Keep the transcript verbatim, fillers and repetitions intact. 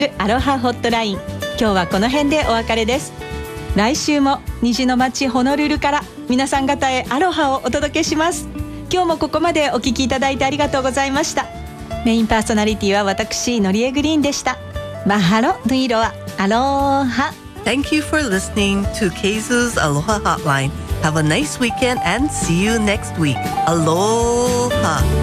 アロハホットライン、今日はこの辺でお別れです。来週も虹の街ホノルルから皆さん方へアロハをお届けします。今日もここまでお聞きいただいてありがとうございました。メインパーソナリティは私のりえグリーンでした。マハロヌイロアアロハ。 Thank you for listening to Keizu's Aloha Hotline. Have a nice weekend and see you next week. Aloha.